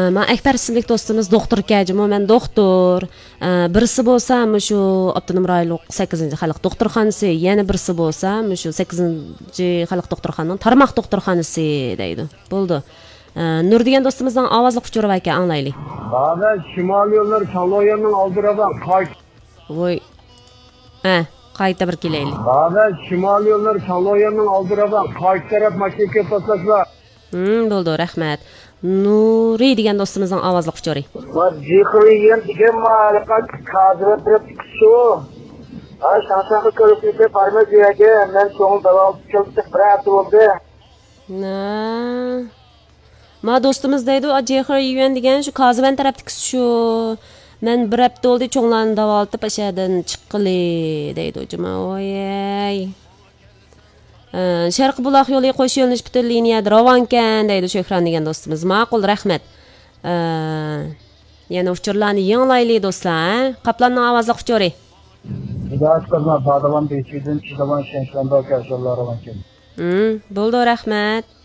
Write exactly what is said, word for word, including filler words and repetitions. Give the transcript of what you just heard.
Ma Akbar ismli do'stimiz doktor kajimo, men doktor. Birisi bo'lsa, shu Abtonom rayonlik sakkizinchi xalq doktorxonasi, yana birisi bo'lsa, shu sakkizinchi xalq doktorxonaning tarmoq doktorxonasi deydi. Bo'ldi. Nur degan do'stimizning ovozli quchurib aka anglaylik. Ba'da Shimoliy yo'llar Chaloyanning oldiradan qayt. Voy. Ha, qayta bir kelaylik. Ba'da Shimoliy yo'llar Chaloyanning oldiradan qayt taraf mashinaga to'plashlar. Hmm, bo'ldi, rahmat. Nuri degan do'stimizning ovozli quchuri. Va jiqriyan degan ma'laqat qadrat turib shu. Ha, shaxsan ko'rishga farmaziyaga men so'ng davom qilib birati bo'ldi. Na. Ma do'stimiz deydi, "Ajexir yuvan degan shu Qoziban tarafdagi shu. Men bir hafta bo'ldi cho'nglarni davolatib ashadan chiqqili" deydi juma. Oyey. Sharq buloq yo'li qo'sh yo'linish butun liniyada ravonkan deydi Sho'xron degan do'stimiz. Ma'qul, rahmat. Yana uchurlarni yanglaylik do'stlar. Qaplanning ovozli quchuri. Hidoyat qilma, badavan bechidan chidavan shenshanda kashallar ravonkan. Hmm, bo'ldi, rahmat.